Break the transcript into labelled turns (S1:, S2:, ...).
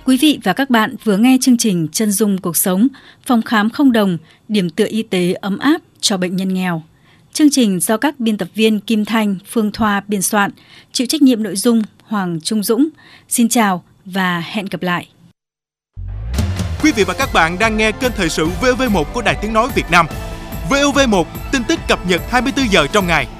S1: Quý vị và các bạn vừa nghe chương trình Chân dung cuộc sống, phòng khám không đồng, điểm tựa y tế ấm áp cho bệnh nhân nghèo. Chương trình do các biên tập viên Kim Thanh, Phương Thoa biên soạn, chịu trách nhiệm nội dung Hoàng Trung Dũng. Xin chào và hẹn gặp lại.
S2: Quý vị và các bạn đang nghe kênh thời sự VOV1 của Đài Tiếng nói Việt Nam. VOV1, tin tức cập nhật 24 giờ trong ngày.